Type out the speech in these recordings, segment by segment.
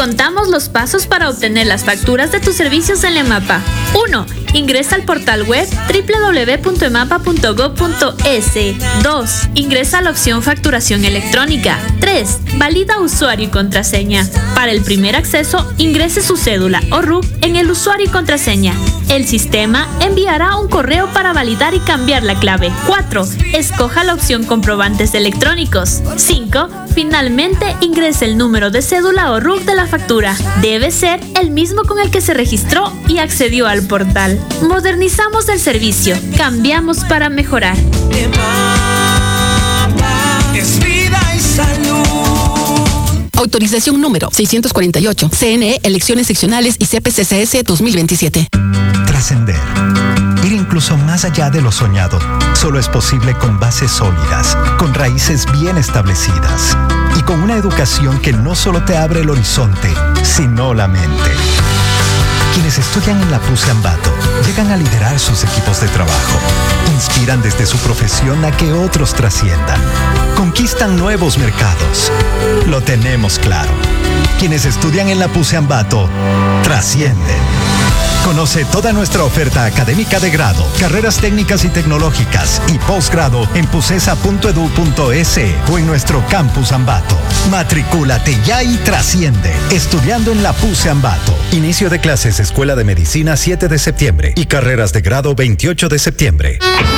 contamos los pasos para obtener las facturas de tus servicios en EMAPA. 1. Ingresa al portal web www.emapa.gov.es. 2. Ingresa a la opción facturación electrónica. 3. Valida usuario y contraseña. Para el primer acceso, ingrese su cédula o RUC en el usuario y contraseña. El sistema enviará un correo para validar y cambiar la clave. 4. Escoja la opción comprobantes electrónicos. 5. Finalmente, ingrese el número de cédula o RUC de la factura. Debe ser el mismo con el que se registró y accedió al portal. Modernizamos el servicio. Cambiamos para mejorar. Es vida y salud. Autorización número 648. CNE, Elecciones Seccionales y CPCCS 2027. Trascender. Ir incluso más allá de lo soñado solo es posible con bases sólidas, con raíces bien establecidas y con una educación que no solo te abre el horizonte, sino la mente. Quienes estudian en la PUCE Ambato llegan a liderar sus equipos de trabajo, inspiran desde su profesión a que otros trasciendan, conquistan nuevos mercados. Lo tenemos claro. Quienes estudian en la PUCE Ambato trascienden. Conoce toda nuestra oferta académica de grado, carreras técnicas y tecnológicas y posgrado en pucesa.edu.es o en nuestro campus Ambato. Matricúlate ya y trasciende. Estudiando en la PUCE Ambato. Inicio de clases Escuela de Medicina 7 de septiembre y carreras de grado 28 de septiembre.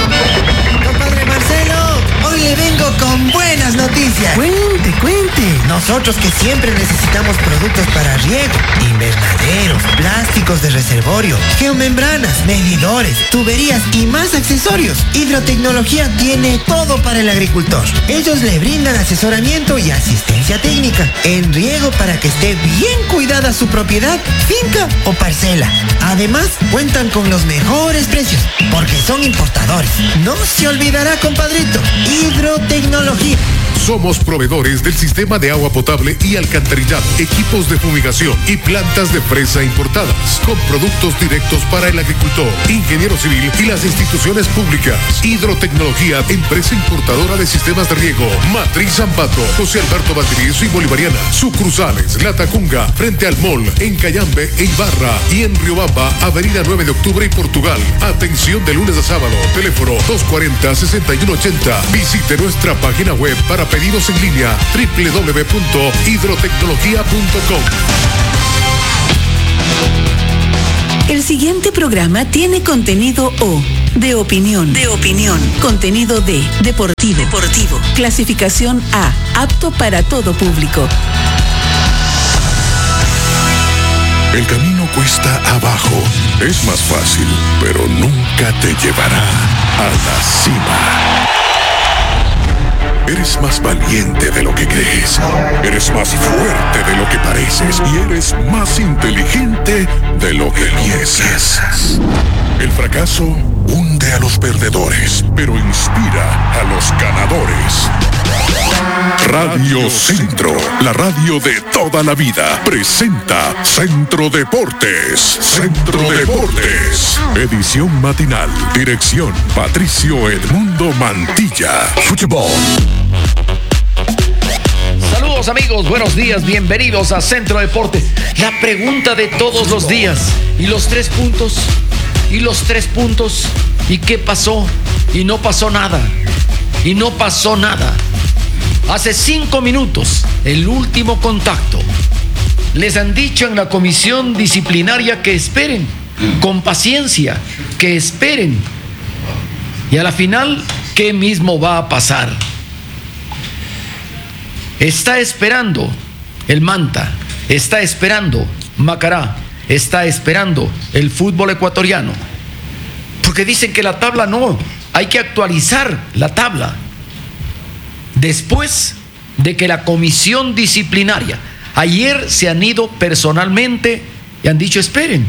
Compadre Marcelo, hoy le vengo con buenas noticias. Cuente. Nosotros que siempre necesitamos productos para riego, invernaderos, plásticos de reservorio, geomembranas, medidores, tuberías y más accesorios. Hidrotecnología tiene todo para el agricultor. Ellos le brindan asesoramiento y asistencia técnica en riego para que esté bien cuidada su propiedad, finca o parcela. Además, cuentan con los mejores precios porque son importadores. No se olvidará, compadrito, hidrotecnología. Somos proveedores del sistema de agua potable y alcantarillado, equipos de fumigación y plantas de fresa importadas, con productos directos para el agricultor, ingeniero civil y las instituciones públicas. Hidrotecnología, empresa importadora de sistemas de riego. Matriz Ambato, José Alberto Valdivieso y Bolivariana. Sucursales, La Tacunga, frente al Mall, en Cayambe e Ibarra. Y en Riobamba, Avenida 9 de Octubre y Portugal. Atención de lunes a sábado. Teléfono 240-6180. Visite nuestra página web para pedidos en línea www.hidrotecnología.com. El siguiente programa tiene contenido de opinión. Contenido deportivo. Clasificación A, apto para todo público. El camino cuesta abajo. Es más fácil, pero nunca te llevará a la cima. Eres más valiente de lo que crees. Eres más fuerte de lo que pareces. Y eres más inteligente de lo que piensas. El fracaso hunde a los perdedores, pero inspira a los ganadores. Radio Centro, la radio de toda la vida, presenta Centro Deportes. Centro Deportes. Edición matinal. Dirección Patricio Edmundo Mantilla. Fútbol. Saludos amigos, buenos días, bienvenidos a Centro Deportes. La pregunta de todos los días. ¿Y los 3 puntos? ¿Y los 3 puntos? ¿Y qué pasó? Y no pasó nada. Y no pasó nada. Hace 5 minutos, el último contacto. Les han dicho en la comisión disciplinaria que esperen, con paciencia, que esperen. Y a la final, ¿qué mismo va a pasar? Está esperando el Manta, está esperando Macará, está esperando el fútbol ecuatoriano. Porque dicen que la tabla no, hay que actualizar la tabla. Después de que la comisión disciplinaria, ayer se han ido personalmente y han dicho esperen,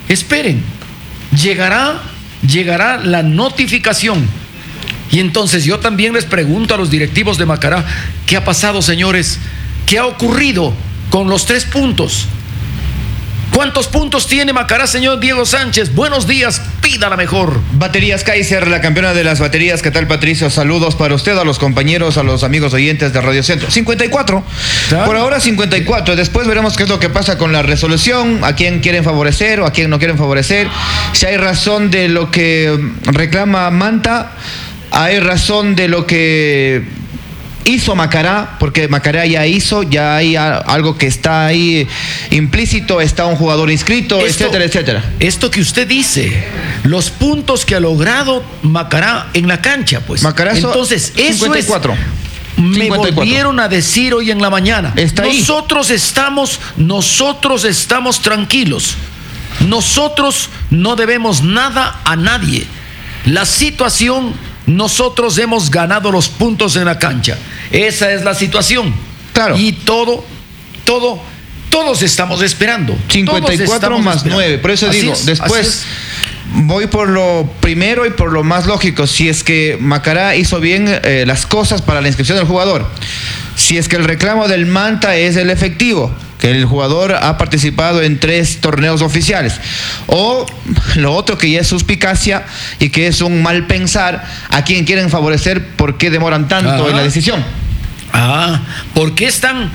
llegará la notificación. Y entonces yo también les pregunto a los directivos de Macará, ¿qué ha pasado, señores? ¿Qué ha ocurrido con los 3 puntos? ¿Cuántos puntos tiene Macará, señor Diego Sánchez? Buenos días, pida la mejor. Baterías Kaiser, la campeona de las baterías. ¿Qué tal, Patricio? Saludos para usted, a los compañeros, a los amigos oyentes de Radio Centro. 54. ¿Claro? Por ahora 54. Después veremos qué es lo que pasa con la resolución, a quién quieren favorecer o a quién no quieren favorecer. Si hay razón de lo que reclama Manta, hay razón de lo que hizo Macará, porque Macará ya hay algo que está ahí implícito, está un jugador inscrito, etcétera, etcétera. Esto que usted dice, los puntos que ha logrado Macará en la cancha, pues. Macará, entonces, eso 54. Me 54. Volvieron a decir hoy en la mañana. Está ahí. Nosotros estamos tranquilos. Nosotros no debemos nada a nadie. La situación, nosotros hemos ganado los puntos en la cancha. Esa es la situación. Claro. Y todos estamos esperando. 54 más 9. Por eso digo, después voy por lo primero y por lo más lógico. Si es que Macará hizo bien las cosas para la inscripción del jugador. Si es que el reclamo del Manta es el efectivo, que el jugador ha participado en 3 torneos oficiales. O lo otro que ya es suspicacia y que es un mal pensar a quien quieren favorecer, por qué demoran tanto en la decisión. ¿Por qué están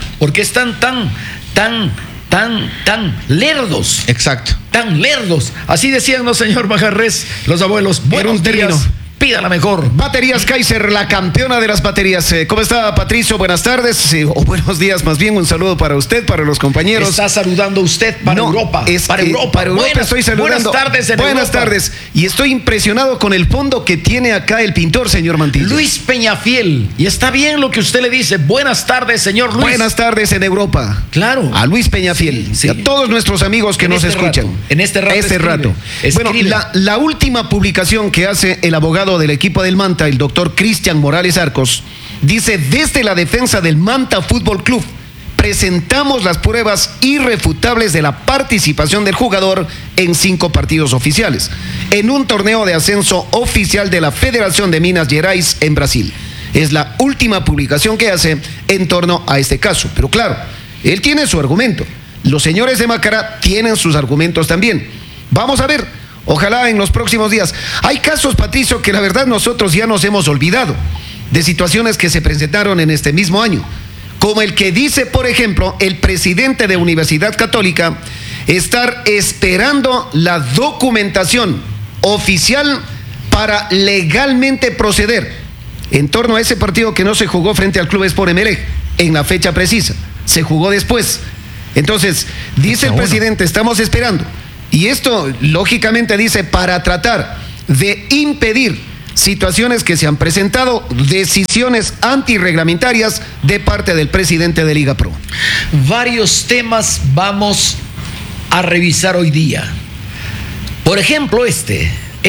tan lerdos? Exacto. Tan lerdos. Así decían los señor Majarrés, los abuelos. Buenos días. Pida la mejor. Baterías Kaiser, la campeona de las baterías. ¿Cómo está, Patricio? Buenas tardes, o buenos días más bien. Un saludo para usted, para los compañeros. Está saludando usted para Europa. Para Europa estoy saludando. Buenas tardes Buenas tardes. Y estoy impresionado con el fondo que tiene acá el pintor, señor Mantilla. Luis Peñafiel. Y está bien lo que usted le dice. Buenas tardes, señor Luis. Buenas tardes en Europa. Claro. A Luis Peñafiel. Sí. Y a todos nuestros amigos que nos escuchan. En este rato. Bueno, la última publicación que hace el abogado del equipo del Manta, el doctor Cristian Morales Arcos, dice: desde la defensa del Manta Fútbol Club presentamos las pruebas irrefutables de la participación del jugador en 5 partidos oficiales en un torneo de ascenso oficial de la Federación de Minas Gerais en Brasil. Es la última publicación que hace en torno a este caso, pero claro, él tiene su argumento, los señores de Macará tienen sus argumentos también. Vamos a ver. Ojalá en los próximos días. Hay casos, Patricio, que la verdad nosotros ya nos hemos olvidado de situaciones que se presentaron en este mismo año, como el que dice, por ejemplo, el presidente de Universidad Católica estar esperando la documentación oficial para legalmente proceder en torno a ese partido que no se jugó frente al Club Sport Emelec en la fecha precisa, se jugó después. Entonces, dice el presidente, estamos esperando. Y esto, lógicamente, dice, para tratar de impedir situaciones que se han presentado, decisiones antirreglamentarias de parte del presidente de Liga Pro. Varios temas vamos a revisar hoy día. Por ejemplo, este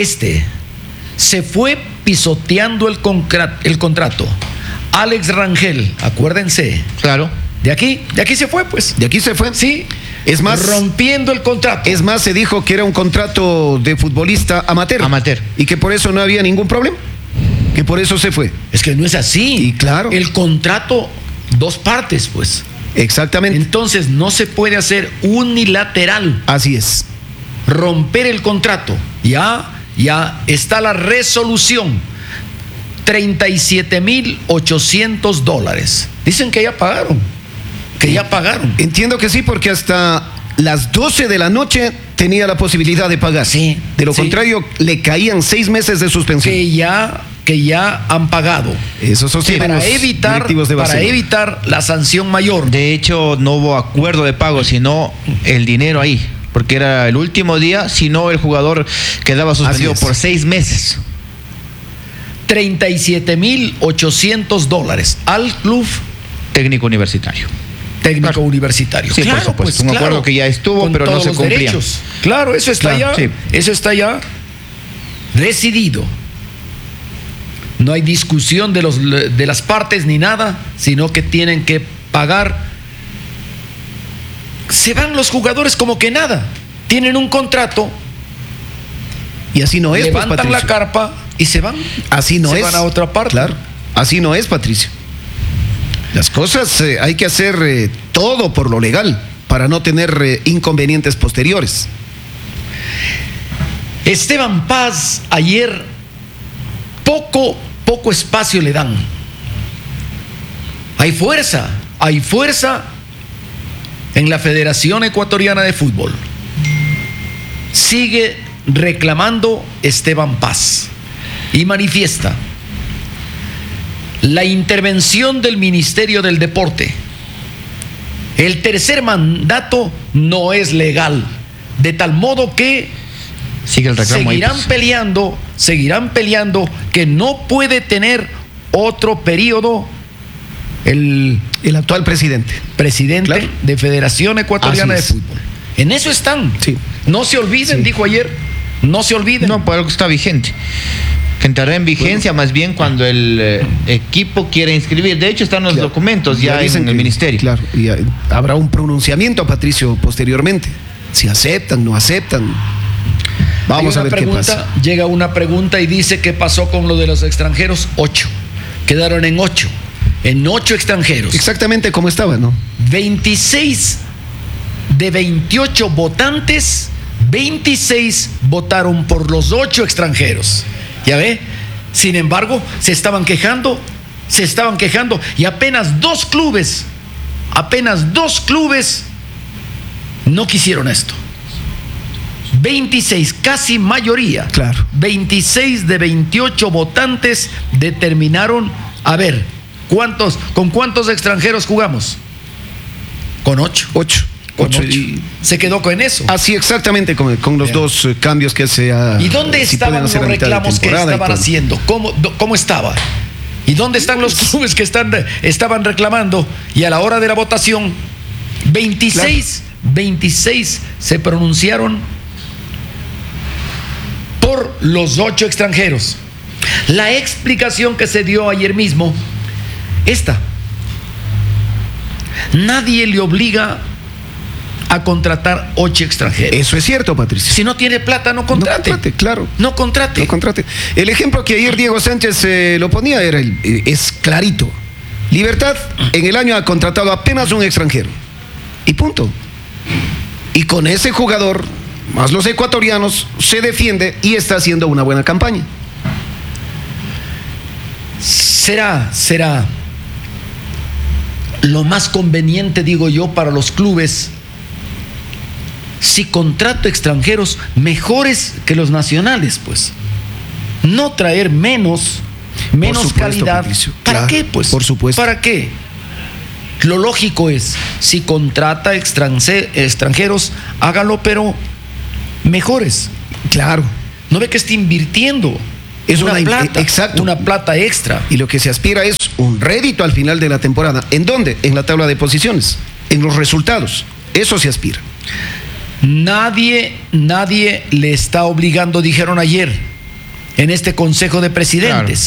se fue pisoteando el contrato. Alex Rangel, acuérdense. Claro. De aquí se fue, pues. De aquí se fue. Sí. Es más, rompiendo el contrato. Es más, se dijo que era un contrato de futbolista amateur. Y que por eso no había ningún problema. Que por eso se fue. Es que no es así. Y claro. El contrato, 2 partes, pues. Exactamente. Entonces no se puede hacer unilateral. Así es. Romper el contrato. Ya está la resolución. $37,800. Dicen que ya pagaron. Entiendo que sí, porque hasta las 12 de la noche tenía la posibilidad de pagar. Sí. De lo contrario, le caían 6 meses de suspensión. Que ya han pagado. Eso sostienen para evitar la sanción mayor. De hecho, no hubo acuerdo de pago, sino el dinero ahí, porque era el último día, si no el jugador quedaba suspendido por 6 meses. $37,800 al Club Técnico Universitario. Universitario. Sí, claro, por supuesto. Un acuerdo que ya estuvo, pero no se cumplía. Claro, eso está Eso está ya decidido. No hay discusión de las partes ni nada, sino que tienen que pagar. Se van los jugadores como que nada. Tienen un contrato. Y así no es. Levantan la carpa y se van. Así no es. Se van a otra parte. Claro. Así no es, Patricio. Las cosas hay que hacer todo por lo legal para no tener inconvenientes posteriores. Esteban Paz, ayer poco espacio le dan. Hay fuerza en la Federación Ecuatoriana de Fútbol. Sigue reclamando Esteban Paz y manifiesta la intervención del Ministerio del Deporte. El tercer mandato no es legal, de tal modo que sigue el reclamo seguirán peleando que no puede tener otro periodo el actual presidente claro, de Federación Ecuatoriana de Fútbol. En eso están. Sí. No se olviden, dijo ayer, no se olviden. No, por algo está vigente. Que entrará en vigencia más bien cuando el equipo quiera inscribir. De hecho, están los documentos ya en el ministerio. Claro, y habrá un pronunciamiento, Patricio, posteriormente. Si aceptan, no aceptan. Vamos a ver qué pasa. Llega una pregunta y dice: ¿qué pasó con lo de los extranjeros? 8. Quedaron en 8. En 8 extranjeros. Exactamente como estaba, ¿no? 26 de 28 votantes, 26 votaron por los 8 extranjeros. ¿Ya ve? Sin embargo, se estaban quejando y apenas dos clubes no quisieron esto. 26, casi mayoría. Claro. 26 de 28 votantes determinaron, a ver, ¿con cuántos extranjeros jugamos? Con 8. 8. Y se quedó con eso. Así exactamente, con los dos cambios que se ha... ¿Y dónde estaban los reclamos que estaban haciendo? ¿Cómo estaba? ¿Y dónde están los clubes que estaban reclamando? Y a la hora de la votación, 26 se pronunciaron por los 8 extranjeros. La explicación que se dio ayer mismo, nadie le obliga a contratar 8 extranjeros. Eso es cierto, Patricio. Si no tiene plata, no contrate. No contrate. El ejemplo que ayer Diego Sánchez lo ponía es clarito. Libertad en el año ha contratado apenas un extranjero. Y punto. Y con ese jugador, más los ecuatorianos, se defiende y está haciendo una buena campaña. Será lo más conveniente, digo yo, para los clubes si contrato extranjeros mejores que los nacionales, pues. No traer menos calidad. Patricio. ¿Para qué, pues? Por supuesto. ¿Para qué? Lo lógico es, si contrata extranjeros, hágalo, pero mejores. Claro. No ve que está invirtiendo. Es una plata. Exacto. Una plata extra. Y lo que se aspira es un rédito al final de la temporada. ¿En dónde? En la tabla de posiciones. En los resultados. Eso se aspira. Nadie le está obligando, dijeron ayer en este Consejo de Presidentes.